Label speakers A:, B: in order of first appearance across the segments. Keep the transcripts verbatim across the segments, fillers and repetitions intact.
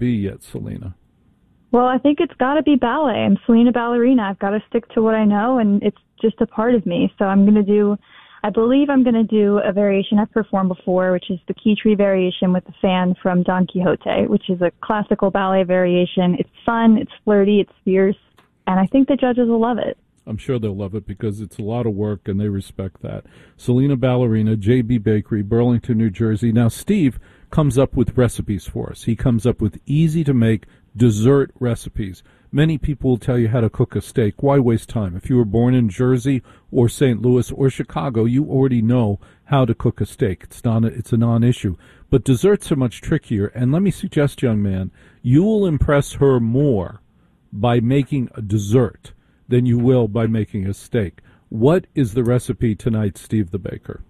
A: be yet, Selena?
B: Well, I think it's got to be ballet. I'm Selena Ballerina. I've got to stick to what I know, and it's just a part of me. So I'm going to do, I believe I'm going to do a variation I've performed before, which is the Key Tree variation with the fan from Don Quixote, which is a classical ballet variation. It's fun, it's flirty, it's fierce, and I think the judges will love it.
A: I'm sure they'll love it because it's a lot of work, and they respect that. Selena Ballerina, J B Bakery, Burlington, New Jersey. Now, Steve comes up with recipes for us. He comes up with easy-to-make dessert recipes. Many people will tell you how to cook a steak. Why waste time? If you were born in Jersey or Saint Louis or Chicago, you already know how to cook a steak. It's not a, it's a non-issue. But desserts are much trickier, and let me suggest, young man, you will impress her more by making a dessert than you will by making a steak. What is the recipe tonight, Steve the Baker?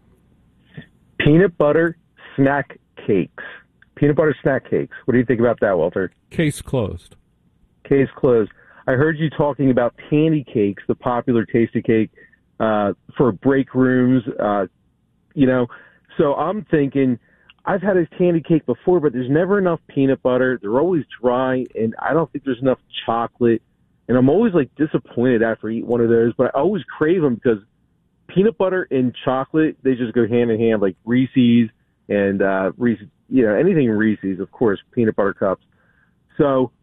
C: Peanut butter snack cakes. Peanut butter snack cakes. What do you think about that, Walter?
A: Case closed.
C: Case closed. I heard you talking about tandy cakes, the popular tasty cake uh, for break rooms, uh, you know. So I'm thinking, I've had a tandy cake before, but there's never enough peanut butter. They're always dry, and I don't think there's enough chocolate. And I'm always, like, disappointed after I eat one of those, but I always crave them because peanut butter and chocolate, they just go hand in hand, like Reese's and, uh, Reese's, you know, anything Reese's, of course, peanut butter cups. So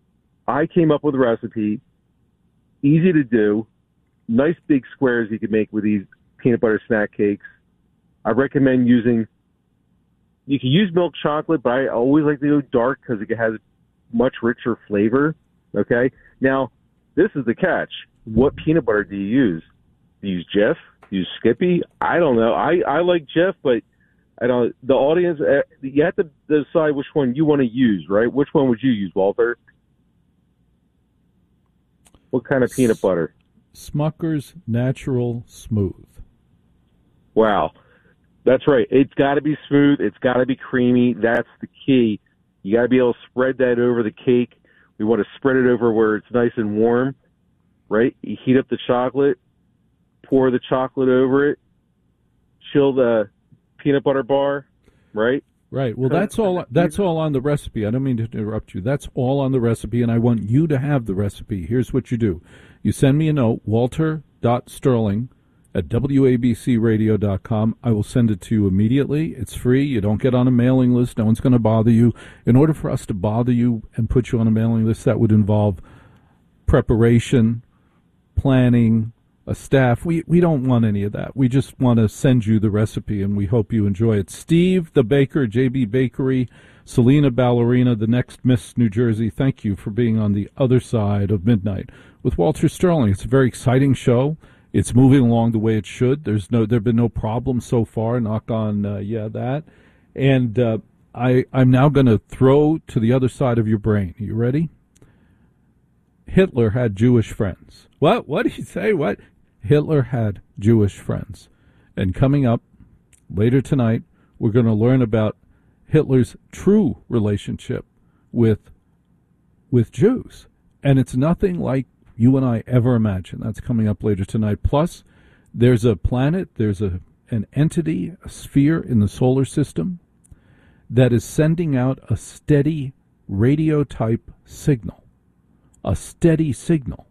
C: I came up with a recipe, easy to do, nice big squares you can make with these peanut butter snack cakes. I recommend using, you can use milk chocolate, but I always like to go dark because it has much richer flavor, okay? Now, this is the catch. What peanut butter do you use? Do you use Jif? Do you use Skippy? I don't know. I, I like Jif, but I don't. The audience, uh, you have to decide which one you want to use, right? Which one would you use, Walter? What kind of peanut butter?
A: Smucker's Natural Smooth.
C: Wow. That's right. It's got to be smooth. It's got to be creamy. That's the key. You got to be able to spread that over the cake. We want to spread it over where it's nice and warm, right? You heat up the chocolate, pour the chocolate over it, chill the peanut butter bar, right?
A: Right. Well, that's all. That's all on the recipe. I don't mean to interrupt you. That's all on the recipe, and I want you to have the recipe. Here's what you do: you send me a note, walter dot sterling at w a b c radio dot com. I will send it to you immediately. It's free. You don't get on a mailing list. No one's going to bother you. In order for us to bother you and put you on a mailing list, that would involve preparation, planning, a staff. We we don't want any of that. We just want to send you the recipe, and we hope you enjoy it. Steve the Baker, J B Bakery, Selena Ballerina, the next Miss New Jersey, thank you for being on the other side of midnight with Walter Sterling. It's a very exciting show. It's moving along the way it should. There's no, there've been no problems so far. Knock on, uh, yeah, that. And uh, I, I'm now going to throw to the other side of your brain. Are you ready? Hitler had Jewish friends. What? What did he say? What? Hitler had Jewish friends. And coming up later tonight, we're going to learn about Hitler's true relationship with with Jews. And it's nothing like you and I ever imagined. That's coming up later tonight. Plus, there's a planet, there's a an entity, a sphere in the solar system that is sending out a steady radio-type signal. A steady signal.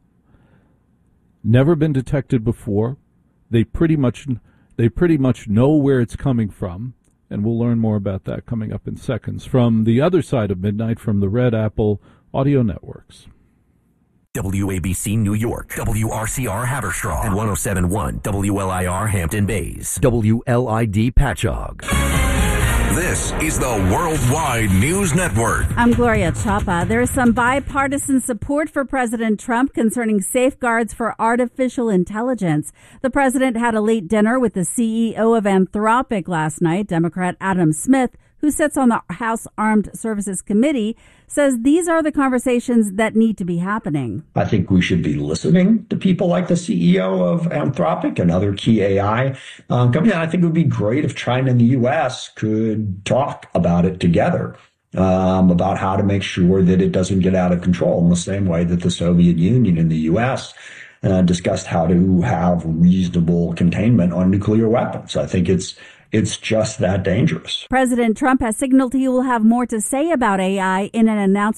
A: Never been detected before. They pretty much they pretty much know where it's coming from, and we'll learn more about that coming up in seconds from the other side of midnight from the Red Apple Audio Networks.
D: W A B C New York, W R C R Haverstraw, and one oh seven point one W L I R Hampton Bays, W L I D Patchogue. This is the Worldwide News Network.
E: I'm Gloria Chapa. There's some bipartisan support for President Trump concerning safeguards for artificial intelligence. The president had a late dinner with the C E O of Anthropic last night, Democrat Adam Smith, who sits on the House Armed Services Committee, says these are the conversations that need to be happening.
F: I think we should be listening to people like the C E O of Anthropic and other key A I uh, companies. I think it would be great if China and the U S could talk about it together, um, about how to make sure that it doesn't get out of control in the same way that the Soviet Union and the U S uh, discussed how to have reasonable containment on nuclear weapons. I think it's It's just that dangerous.
E: President Trump has signaled he will have more to say about A I in an announcement